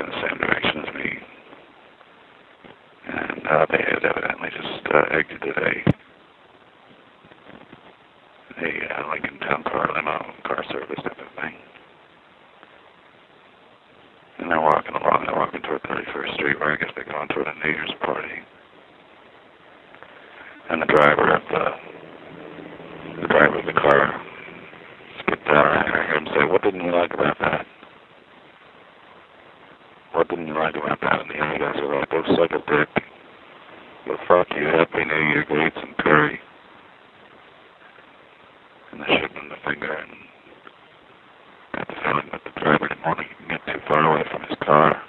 in the same direction as me. And they had evidently just exited a Lincoln Town Car limo, car service type of thing. And they're walking along, they're walking toward 31st Street, where I guess they're going toward a New Year's party. And the driver of the car skipped out, and I heard him say, "What didn't you like about that? What didn't you like about that?" And the other guys were like, "Go suck a dick. Go fuck you. Happy New Year. Go eat some curry." And they shook him the finger, and got the feeling that the driver didn't want to get too far away from his car.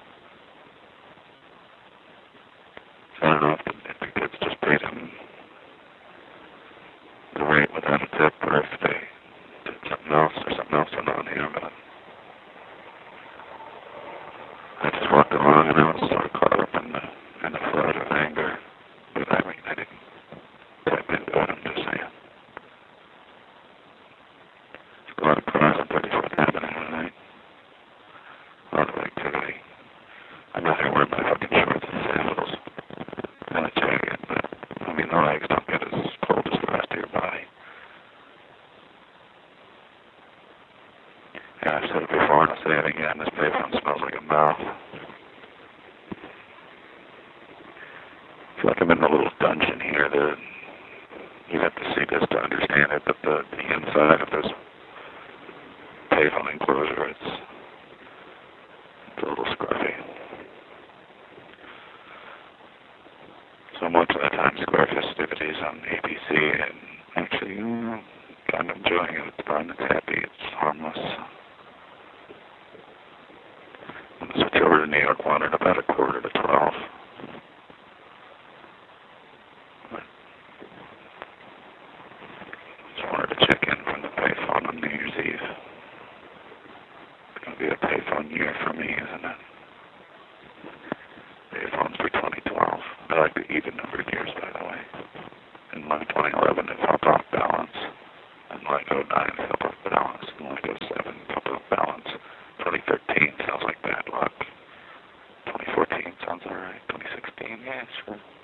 So I don't know if the kids just paid him the rate without a tip, or if they did something else, or something else went on here, but I just walked along and I was sort of caught up in the flood of anger. But I mean, I didn't type into it, I'm just saying. There's a lot of cars on 34th Avenue tonight. A lot of activity. I'm not here wearing my fucking shorts and sandals and a jacket, but I mean, the legs don't get as cold as the rest of your body. Yeah, I've said it before and I'll say it again. This payphone smells like a mouth. I feel like I'm in a little dungeon here. You have to see this to understand it, but the inside of this payphone enclosure, it's a little scruffy. So I'm watching the Times Square festivities on ABC, and actually, I'm enjoying it. It's fun, it's happy, it's harmless. I'm going to switch over to New York One at about 11:45. Just wanted to check in from the payphone on New Year's Eve. It's going to be a payphone year for me, isn't it? Payphones for 2012. I like the even numbered years, by the way. In like 2011, it felt off balance. And like 2009, it felt off balance. And like 2007, it felt off balance. 2013 sounds like bad luck. 2014 sounds alright. 2016, yeah, sure.